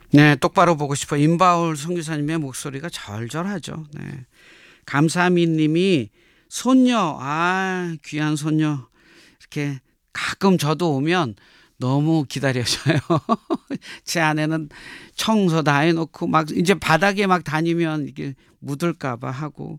네, 똑바로 보고 싶어. 임바울 선교사님의 목소리가 절절하죠. 네. 감사미 님이 손녀, 귀한 손녀. 이렇게 가끔 저도 오면 너무 기다려져요. 제 아내는 청소 다 해놓고 막 이제 바닥에 막 다니면 이게 묻을까봐 하고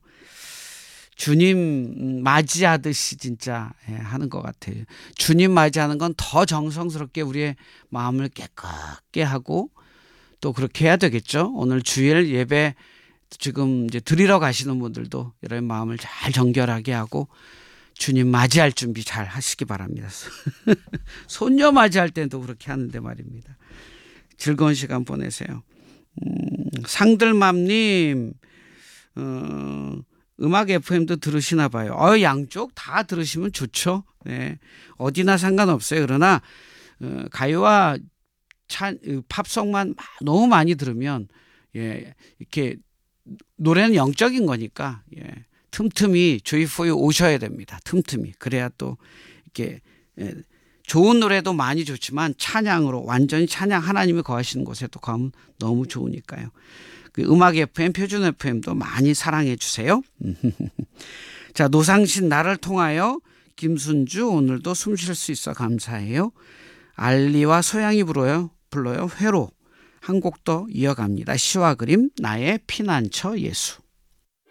주님 맞이하듯이 진짜 하는 것 같아요. 주님 맞이하는 건 더 정성스럽게 우리의 마음을 깨끗게 하고 또 그렇게 해야 되겠죠. 오늘 주일 예배 지금 이제 드리러 가시는 분들도 이런 마음을 잘 정결하게 하고 주님 맞이할 준비 잘 하시기 바랍니다. 손녀 맞이할 때도 그렇게 하는데 말입니다. 즐거운 시간 보내세요. 상들맘님 음악 FM도 들으시나 봐요. 양쪽 다 들으시면 좋죠. 네. 어디나 상관없어요. 그러나 가요와 팝송만 너무 많이 들으면 이렇게 노래는 영적인 거니까 틈틈이 조이포에 오셔야 됩니다. 틈틈이. 그래야 또 이렇게 좋은 노래도 많이 좋지만 찬양으로 완전히 찬양 하나님이 거하시는 곳에 또 가면 너무 좋으니까요. 그 음악 FM, 표준 FM도 많이 사랑해 주세요. 자, 노상신 나를 통하여 김순주 오늘도 숨 쉴 수 있어 감사해요. 알리와 소양이 불러요. 회로 한 곡 더 이어갑니다. 시와 그림 나의 피난처 예수.